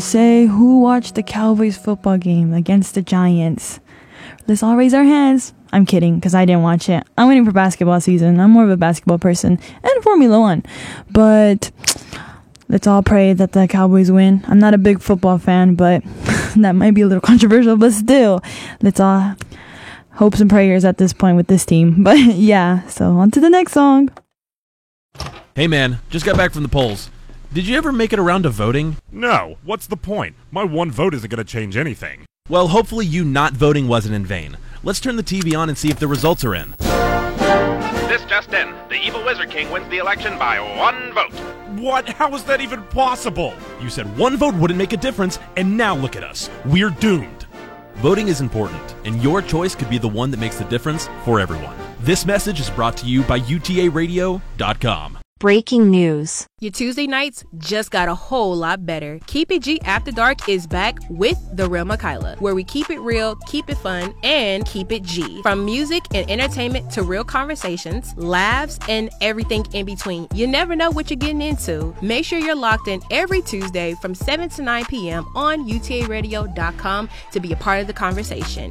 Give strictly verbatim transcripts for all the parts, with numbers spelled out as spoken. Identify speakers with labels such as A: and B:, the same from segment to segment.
A: Say who watched the Cowboys football game against the Giants. Let's all raise our hands. I'm kidding, because I didn't watch it. I'm waiting for basketball season. I'm more of a basketball person. And Formula One. But let's all pray that the Cowboys win. I'm not a big football fan, but that might be a little controversial. But still, let's all hopes and prayers at this point with this team. But yeah, so on to the next song.
B: Hey man, just got back from the polls. Did you ever make it around to voting?
C: No, what's the point? My one vote isn't going to change anything.
B: Well, hopefully you not voting wasn't in vain. Let's turn the T V on and see if the results are in.
D: This just in. The evil Wizard King wins the election by one vote.
C: What? How is that even possible?
B: You said one vote wouldn't make a difference, and now look at us. We're doomed. Voting is important, and your choice could be the one that makes the difference for everyone. This message is brought to you by U T A radio dot com.
E: Breaking news.
F: Your Tuesday nights just got a whole lot better. Keep It G After Dark is back with The Real Michaela, where we keep it real, keep it fun, and keep it G. From music and entertainment to real conversations, laughs, and everything in between. You never know what you're getting into. Make sure you're locked in every Tuesday from seven to nine p.m. on U T A radio dot com to be a part of the conversation.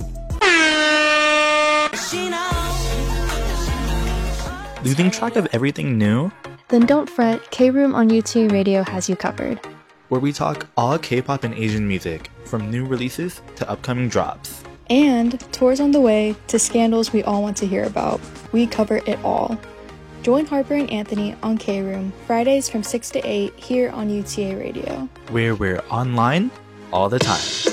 G: Losing track of everything new?
H: Then don't fret, K-Room on U T A Radio has you covered.
G: Where we talk all K-pop and Asian music, from new releases to upcoming drops.
H: And tours on the way to scandals we all want to hear about. We cover it all. Join Harper and Anthony on K-Room, Fridays from six to eight here on U T A Radio.
G: Where we're online all the time.